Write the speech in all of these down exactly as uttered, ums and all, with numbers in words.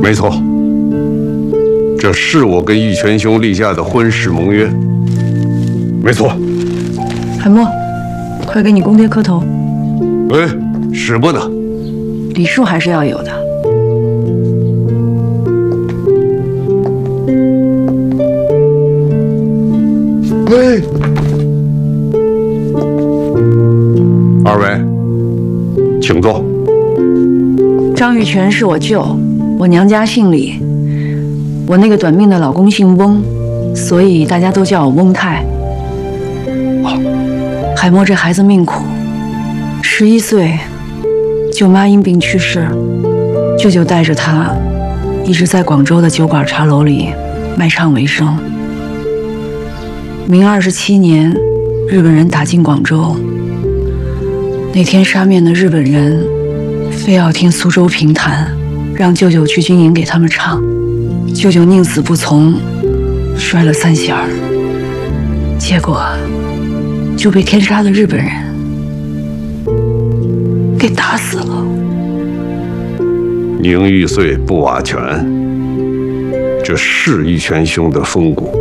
没错，这是我跟玉泉兄立下的婚誓盟约。没错。 海默，快给你公爹磕头。 哎，使不得。 礼数还是要有的。 哎，二位，请坐。 张玉泉是我舅，我娘家姓李，我那个短命的老公姓翁，所以大家都叫我翁太。海默这孩子命苦，十一岁，舅妈因病去世，舅舅带着他，一直在广州的酒馆茶楼里卖唱为生。明二十七年，日本人打进广州，那天杀面的日本人非要听苏州评弹，让舅舅去军营给他们唱，舅舅宁死不从，摔了三弦儿，结果就被天杀的日本人给打死了。 宁玉碎不瓦全，这是玉泉兄的风骨。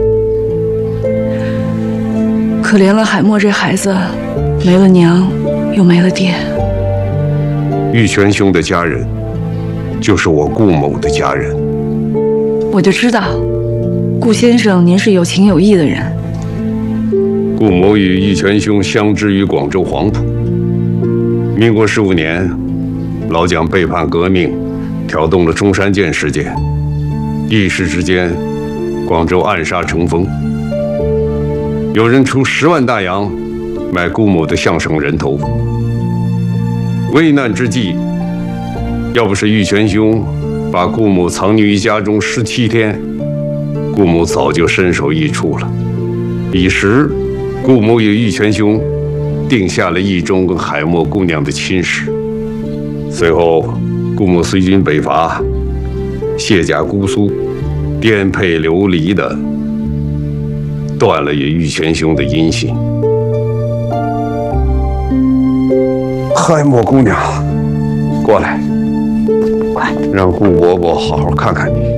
可怜了海默这孩子，没了娘，又没了爹。 玉泉兄的家人，就是我顾某的家人。 我就知道，顾先生您是有情有义的人。 顾某与玉泉兄相知于广州黄埔。民国十五年，老蒋背叛革命，挑动了中山舰事件，一时之间，广州暗杀成风。有人出十万大洋买顾某的相声人头。危难之际，要不是玉泉兄把顾某藏匿于家中十七天，顾某早就身首异处了。彼时，顾某与玉泉兄定下了义中跟海默姑娘的亲事。随后，顾某随军北伐，卸甲姑苏，颠沛流离的断了与玉泉兄的音信。海默姑娘，过来， 快， 让顾伯伯好好看看你。